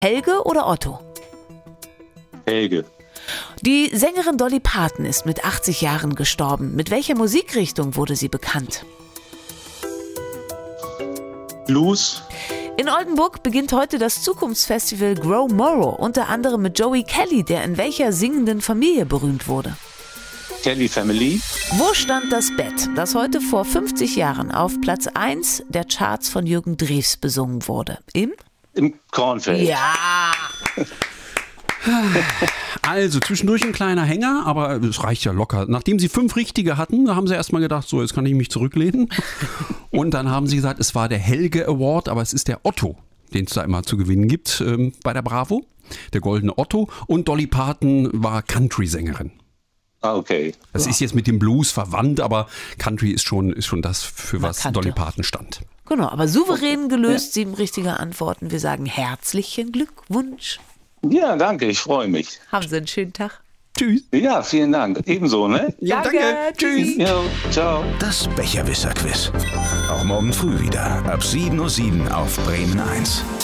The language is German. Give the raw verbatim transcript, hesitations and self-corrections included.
Helge oder Otto? Helge. Die Sängerin Dolly Parton ist mit achtzig Jahren gestorben. Mit welcher Musikrichtung wurde sie bekannt? Blues. In Oldenburg beginnt heute das Zukunftsfestival Grow Morrow, unter anderem mit Joey Kelly, der in welcher singenden Familie berühmt wurde? Kelly Family. Wo stand das Bett, das heute vor fünfzig Jahren auf Platz eins der Charts von Jürgen Drews besungen wurde? Im? Im Kornfeld. Ja! Also zwischendurch ein kleiner Hänger, aber es reicht ja locker. Nachdem sie fünf richtige hatten, haben sie erstmal gedacht, so, jetzt kann ich mich zurücklehnen. Und dann haben sie gesagt, es war der Helge Award, aber es ist der Otto, den es da immer zu gewinnen gibt ähm, bei der Bravo. Der goldene Otto. Und Dolly Parton war Country-Sängerin. Ah, okay. Das ist jetzt mit dem Blues verwandt, aber Country ist schon, ist schon das, für was Markante. Dolly Parton stand. Genau, aber souverän gelöst, sieben richtige Antworten. Wir sagen herzlichen Glückwunsch. Ja, danke, ich freue mich. Haben Sie einen schönen Tag. Tschüss. Ja, vielen Dank. Ebenso, ne? Ja, danke. Danke. Tschüss. Ja, ciao. Das Becherwisser-Quiz. Auch morgen früh wieder ab sieben Uhr sieben auf Bremen eins.